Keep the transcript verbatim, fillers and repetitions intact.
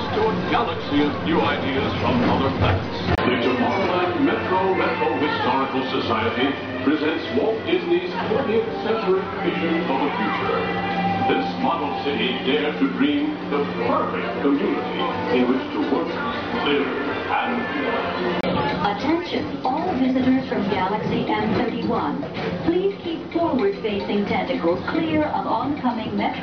to a galaxy of new ideas from other planets. The Tomorrowland Metro Retro Historical Society presents Walt Disney's twentieth century vision for the future. This model city dared to dream the perfect community in which to work, live, and play. Attention, all visitors from Galaxy M thirty-one. Please keep forward-facing tentacles clear of oncoming Metro